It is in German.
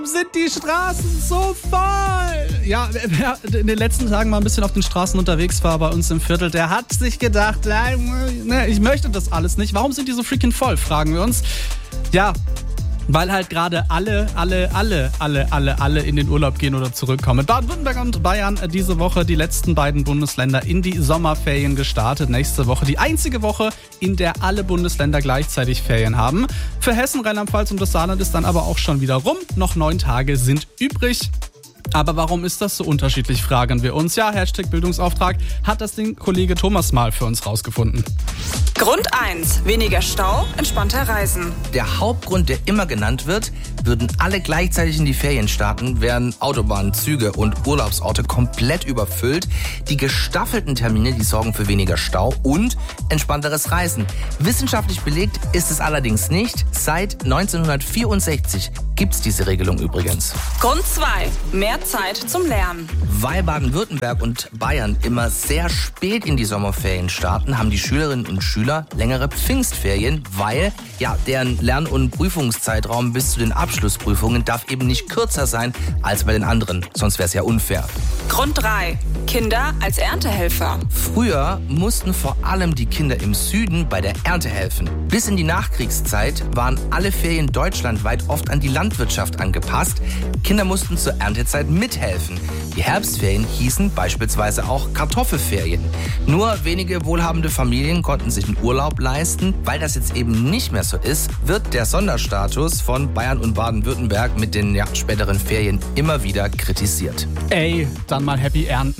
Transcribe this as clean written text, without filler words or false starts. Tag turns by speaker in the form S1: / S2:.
S1: sind die Straßen so voll. Ja, wer in den letzten Tagen mal ein bisschen auf den Straßen unterwegs war bei uns im Viertel, der hat sich gedacht, ich möchte das alles nicht. Warum sind die so freaking voll, fragen wir uns. Ja, weil halt gerade alle in den Urlaub gehen oder zurückkommen. Baden-Württemberg und Bayern diese Woche die letzten beiden Bundesländer in die Sommerferien gestartet. Nächste Woche die einzige Woche, in der alle Bundesländer gleichzeitig Ferien haben. Für Hessen, Rheinland-Pfalz und das Saarland ist dann aber auch schon wieder rum. Noch 9 Tage sind übrig. Aber warum ist das so unterschiedlich, fragen wir uns. Ja, #Bildungsauftrag hat das den Kollege Thomas mal für uns rausgefunden.
S2: Grund 1. Weniger Stau, entspannter Reisen.
S3: Der Hauptgrund, der immer genannt wird, würden alle gleichzeitig in die Ferien starten, wären Autobahnen, Züge und Urlaubsorte komplett überfüllt. Die gestaffelten Termine, die sorgen für weniger Stau und entspannteres Reisen. Wissenschaftlich belegt ist es allerdings nicht. Seit 1964 gibt's diese Regelung übrigens.
S2: Grund 2. Mehr Zeit zum Lernen.
S3: Weil Baden-Württemberg und Bayern immer sehr spät in die Sommerferien starten, haben die Schülerinnen und Schüler längere Pfingstferien, weil deren Lern- und Prüfungszeitraum bis zu den Abschlussprüfungen darf eben nicht kürzer sein als bei den anderen, sonst wäre es ja unfair.
S2: Grund 3. Kinder als Erntehelfer.
S3: Früher mussten vor allem die Kinder im Süden bei der Ernte helfen. Bis in die Nachkriegszeit waren alle Ferien deutschlandweit oft an die Landwirtschaft angepasst. Kinder mussten zur Erntezeit mithelfen. Die Herbstferien hießen beispielsweise auch Kartoffelferien. Nur wenige wohlhabende Familien konnten sich einen Urlaub leisten. Weil das jetzt eben nicht mehr so ist, wird der Sonderstatus von Bayern und Baden-Württemberg mit den späteren Ferien immer wieder kritisiert.
S1: Ey, dann mal Happy Ernten.